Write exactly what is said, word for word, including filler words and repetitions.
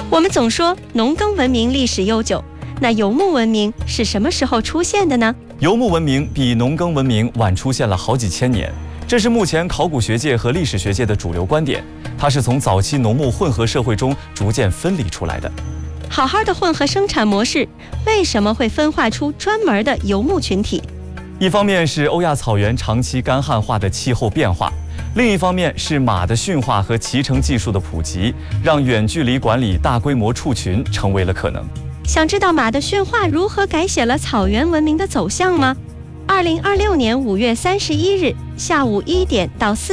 我们总说农耕文明历史悠久，那游牧文明是什么时候出现的呢？ 游牧文明比农耕文明晚出现了好几千年，这是目前考古学界和历史学界的主流观点。它是从早期农牧混合社会中逐渐分离出来的。 好好的混合生产模式，为什么会分化出专门的游牧群体？ 一方面是欧亚草原长期干旱化的气候变化，另一方面是马的驯化和骑乘技术的普及，让远距离管理大规模畜群成为了可能。 想知道马的驯化如何改写了草原文明的走向吗？二零二六年五月三十一日下午一点到四